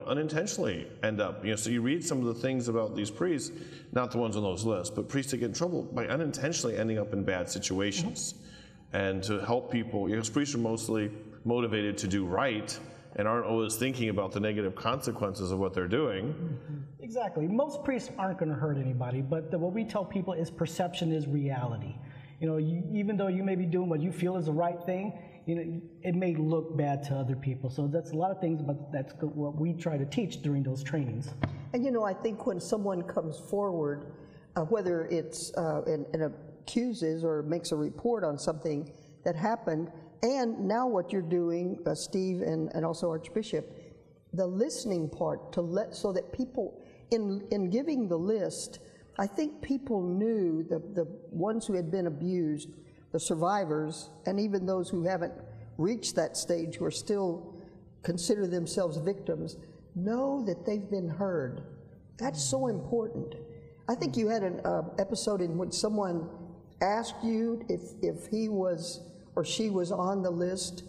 unintentionally end up, so you read some of the things about these priests, not the ones on those lists, but priests that get in trouble by unintentionally ending up in bad situations. And to help people, because priests are mostly motivated to do right and aren't always thinking about the negative consequences of what they're doing. Exactly. Most priests aren't going to hurt anybody, but what we tell people is perception is reality. Even though you may be doing what you feel is the right thing, it may look bad to other people. So that's a lot of things, but that's what we try to teach during those trainings. And I think when someone comes forward, whether it's and accuses or makes a report on something that happened, and now what you're doing, Steve and also Archbishop, the listening part so that people, in giving the list, I think people knew the ones who had been abused, the survivors, and even those who haven't reached that stage, who are still consider themselves victims, know that they've been heard. That's so important. I think you had an episode in which someone asked you if he was or she was on the list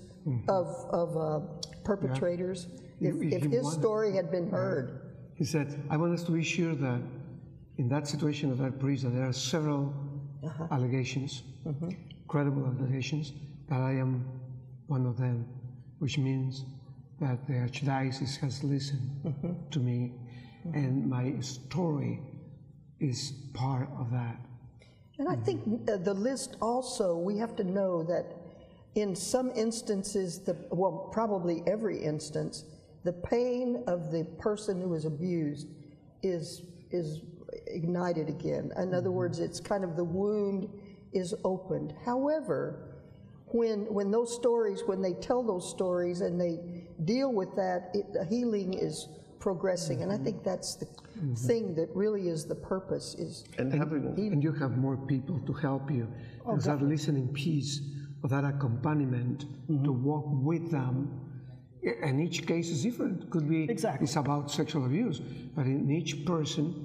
of perpetrators, if his story had been heard. He said, I want us to be sure that in that situation of that priest, that there are several allegations, credible allegations, that I am one of them, which means that the Archdiocese has listened to me, and my story is part of that. And I think the list also, we have to know that in some instances, probably every instance, the pain of the person who was abused is ignited again. In other words, it's kind of the wound is opened. However, when those stories, when they tell those stories and they deal with that, the healing is progressing. And I think that's the thing that really is the purpose. And you have more people to help you. There's that listening piece, or that accompaniment to walk with them. And each case is different. Could be it's about sexual abuse, but in each person,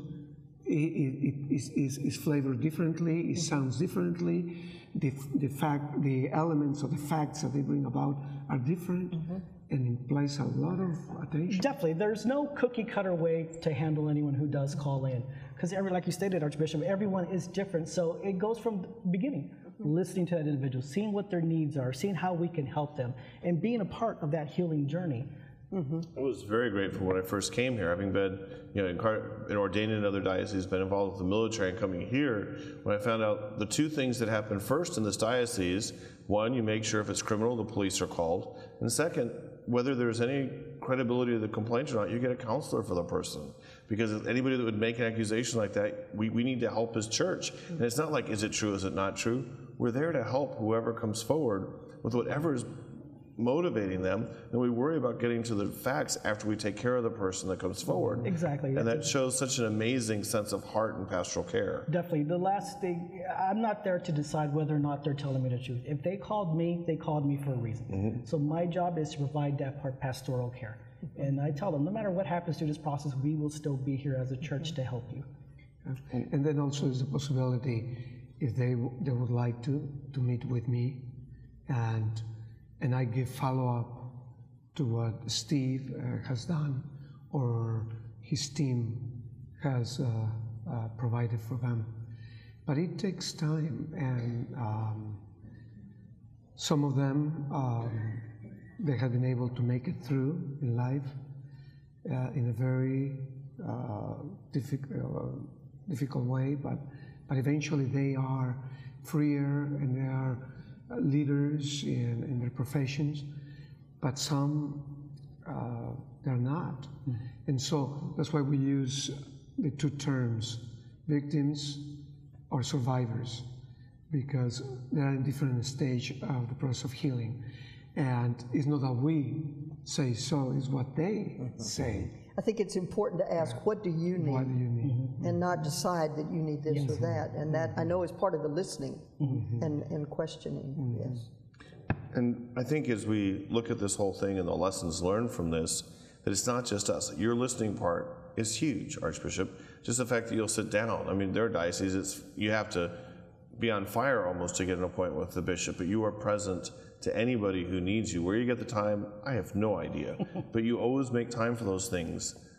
it is flavored differently. It sounds differently. The elements or the facts that they bring about are different, and implies a lot of attention. Definitely, there's no cookie cutter way to handle anyone who does call in, because like you stated, Archbishop, everyone is different. So it goes from the beginning. Listening to that individual, seeing what their needs are, seeing how we can help them, and being a part of that healing journey. I was very grateful when I first came here, having been ordained in another diocese, been involved with the military, and coming here, when I found out the two things that happen first in this diocese: one, you make sure if it's criminal, the police are called, and second, whether there's any credibility to the complaint or not, you get a counselor for the person. Because anybody that would make an accusation like that, we need to help as church. And it's not like, is it true, is it not true? We're there to help whoever comes forward with whatever is motivating them, and we worry about getting to the facts after we take care of the person that comes forward. Exactly. And that shows such an amazing sense of heart and pastoral care. Definitely. The last thing, I'm not there to decide whether or not they're telling me the truth. If they called me, they called me for a reason. So my job is to provide that pastoral care. And I tell them, no matter what happens through this process, we will still be here as a church to help you. And then also there's the possibility, if they would like to meet with me, and I give follow-up to what Steve has done, or his team has provided for them. But it takes time, and some of them, they have been able to make it through in life in a very difficult way, but eventually they are freer, and they are leaders in their professions, but some they're not. And so that's why we use the two terms, victims or survivors, because they're in different stage of the process of healing. And it's not that we say so, it's what they say. I think it's important to ask, what do you need? What do you need? And not decide that you need this or that. And that, I know, is part of the listening and questioning, yes. And I think as we look at this whole thing and the lessons learned from this, that it's not just us. Your listening part is huge, Archbishop. Just the fact that you'll sit down. I mean, their diocese, you have to be on fire almost to get an appointment with the bishop, but you are present to anybody who needs you. Where you get the time, I have no idea. But you always make time for those things.